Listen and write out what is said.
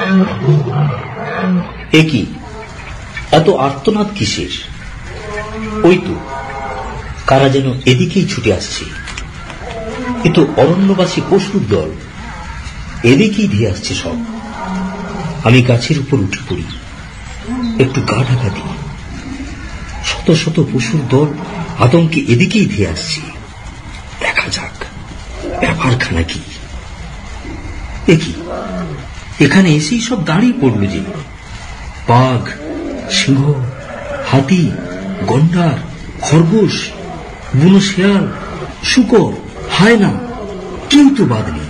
একই এত আর্তনাদ কিসের? ওই তো কারা যেন এদিকেই ছুটে আসছে। এ তো অরণ্যবাসী পশুর দল, এদিকেই ধেয়ে আসছে সব। আমি গাছের উপর উঠে পড়ি, একটু গা ঢাকা দিই। শত শত পশুর দল আতঙ্কে এদিকেই ধেয়ে আসছে। দেখা যাক ব্যাপারখানা কি। একই এখানে এসেই সব দাঁড়িয়ে পড়ল যে। বাঘ, সিংহ, হাতি, গন্ডার, খরগোশ, বুনো শেয়াল, শূকর, হায়না, কেউ তো বাদ নেই।